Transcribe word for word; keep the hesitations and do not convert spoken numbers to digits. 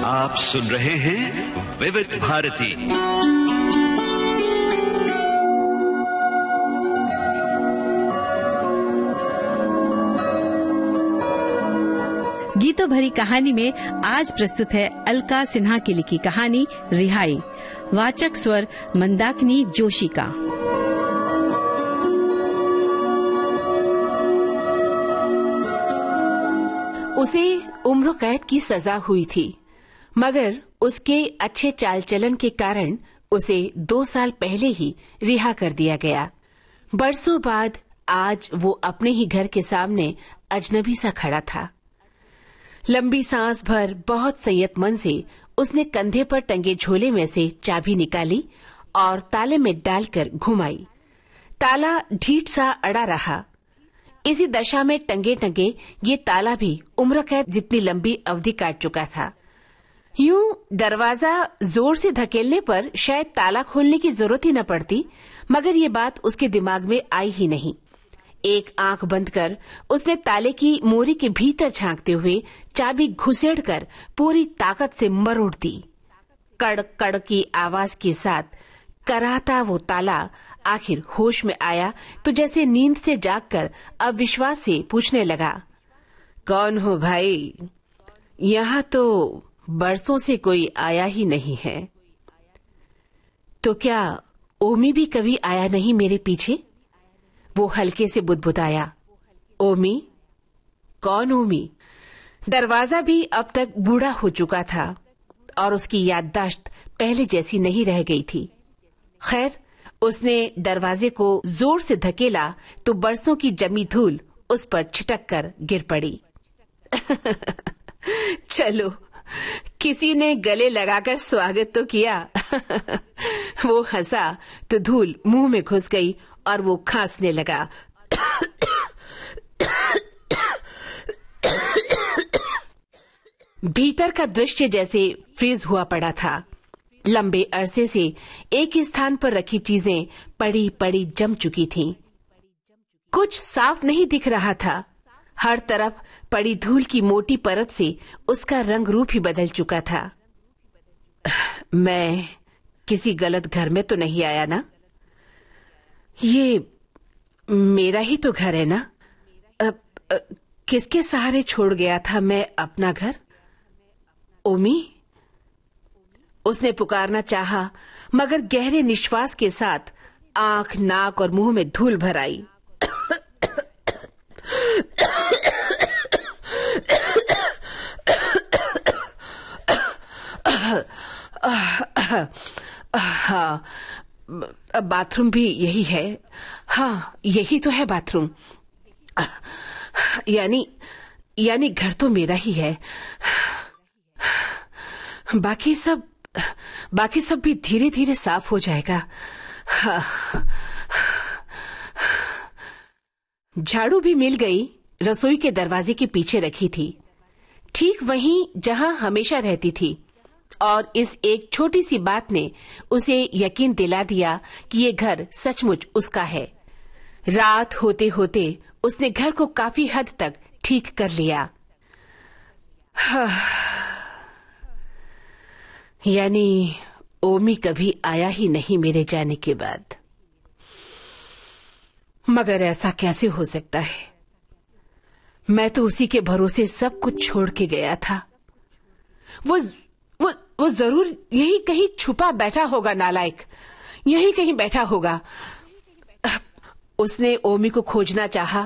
आप सुन रहे हैं विविध भारती। गीतों भरी कहानी में आज प्रस्तुत है अलका सिन्हा की लिखी कहानी रिहाई। वाचक स्वर मंदाकिनी जोशी का। उसे उम्र कैद की सजा हुई थी, मगर उसके अच्छे चाल चलन के कारण उसे दो साल पहले ही रिहा कर दिया गया। बरसों बाद आज वो अपने ही घर के सामने अजनबी सा खड़ा था। लंबी सांस भर बहुत संयत मन से उसने कंधे पर टंगे झोले में से चाबी निकाली और ताले में डालकर घुमाई। ताला ढीठ सा अड़ा रहा। इसी दशा में टंगे टंगे ये ताला भी उम्र कैद जितनी लंबी अवधि काट चुका था। यूं दरवाजा जोर से धकेलने पर शायद ताला खोलने की जरूरत ही न पड़ती, मगर ये बात उसके दिमाग में आई ही नहीं। एक आंख बंद कर उसने ताले की मोरी के भीतर झांकते हुए चाबी घुसेड़कर पूरी ताकत से मरोड़ दी। कड़ कड़ की आवाज के साथ कराहता वो ताला आखिर होश में आया तो जैसे नींद से जागकर अविश्वास से पूछने लगा, कौन हो भाई? यहाँ तो बरसों से कोई आया ही नहीं है। तो क्या ओमी भी कभी आया नहीं मेरे पीछे? वो हल्के से बुदबुदाया। ओमी? कौन ओमी? दरवाजा भी अब तक बूढ़ा हो चुका था और उसकी याददाश्त पहले जैसी नहीं रह गई थी। खैर, उसने दरवाजे को जोर से धकेला तो बरसों की जमी धूल उस पर छिटक कर गिर पड़ी। चलो, किसी ने गले लगाकर स्वागत तो किया। वो हंसा तो धूल मुंह में घुस गई और वो खांसने लगा। भीतर का दृश्य जैसे फ्रीज हुआ पड़ा था। लंबे अरसे से एक ही स्थान पर रखी चीजें पड़ी पड़ी जम चुकी थीं। कुछ साफ नहीं दिख रहा था। हर तरफ पड़ी धूल की मोटी परत से उसका रंग रूप ही बदल चुका था। मैं किसी गलत घर में तो नहीं आया ना? ये मेरा ही तो घर है ना? अब किसके सहारे छोड़ गया था मैं अपना घर? ओमी? उसने पुकारना चाहा, मगर गहरे निश्वास के साथ आंख, नाक और मुंह में धूल भर आई। हाँ, बाथरूम भी यही है। हाँ, यही तो है बाथरूम। यानी यानी घर तो मेरा ही है। बाकी सब बाकी सब भी धीरे धीरे साफ हो जाएगा। झाड़ू भी मिल गई। रसोई के दरवाजे के पीछे रखी थी, ठीक वहीं जहां हमेशा रहती थी, और इस एक छोटी सी बात ने उसे यकीन दिला दिया कि ये घर सचमुच उसका है। रात होते होते उसने घर को काफी हद तक ठीक कर लिया। यानी ओमी कभी आया ही नहीं मेरे जाने के बाद। मगर ऐसा कैसे हो सकता है? मैं तो उसी के भरोसे सब कुछ छोड़ के गया था। वो वो वो जरूर यही कहीं छुपा बैठा होगा। नालायक, यही कहीं बैठा होगा। उसने ओमी को खोजना चाहा,